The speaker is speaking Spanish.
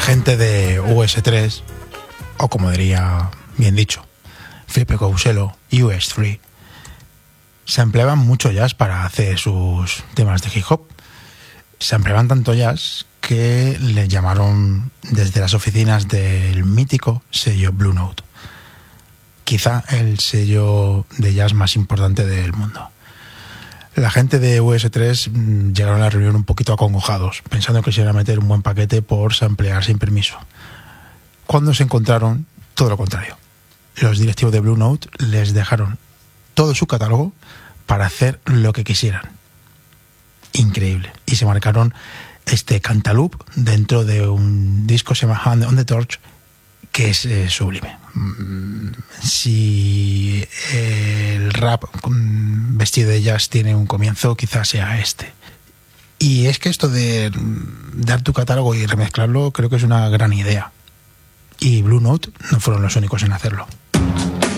gente de US3, o como diría bien dicho, Felipe Couselo, US3, se empleaban mucho jazz para hacer sus temas de hip hop. Se empleaban tanto jazz que le llamaron desde las oficinas del mítico sello Blue Note, quizá el sello de jazz más importante del mundo. La gente de US3 llegaron a la reunión un poquito acongojados, pensando que se iban a meter un buen paquete por samplear sin permiso, cuando se encontraron todo lo contrario. Los directivos de Blue Note les dejaron todo su catálogo para hacer lo que quisieran. Increíble. Y se marcaron este Cantaloupe dentro de un disco que se llama Hand on the Torch, que es sublime. Si el rap vestido de jazz tiene un comienzo, quizás sea este. Y es que esto de dar tu catálogo y remezclarlo creo que es una gran idea. Y Blue Note no fueron los únicos en hacerlo.